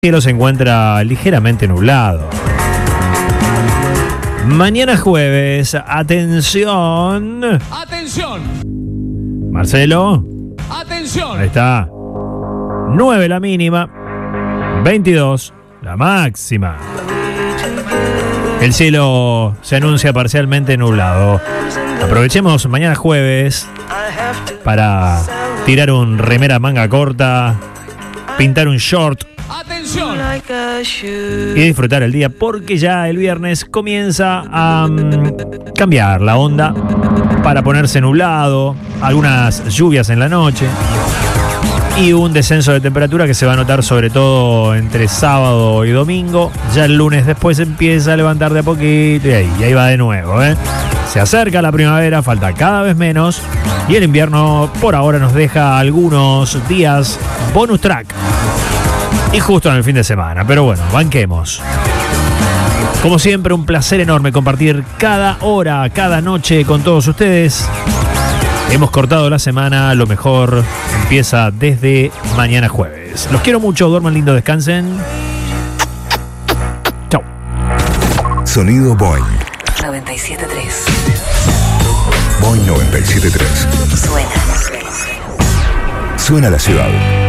El cielo se encuentra ligeramente nublado. Mañana jueves, atención. ¡Atención! Marcelo. ¡Atención! Ahí está. 9 la mínima, 22 la máxima. El cielo se anuncia parcialmente nublado. Aprovechemos mañana jueves para tirar un remera manga corta, pintar un short ¡Atención! y disfrutar el día, porque ya el viernes comienza a cambiar la onda para ponerse nublado, algunas lluvias en la noche y un descenso de temperatura que se va a notar sobre todo entre sábado y domingo. Ya el lunes después empieza a levantar de a poquito y ahí va de nuevo, ¿eh? Se acerca la primavera, falta cada vez menos y el invierno por ahora nos deja algunos días bonus track. Y justo en el fin de semana, pero bueno, banquemos. Como siempre, un placer enorme compartir cada hora, cada noche con todos ustedes. Hemos cortado la semana, lo mejor empieza desde mañana jueves. Los quiero mucho, duerman lindo, descansen. Chau. Sonido Boing. 97.3. Boing 97.3. Suena. Suena la ciudad.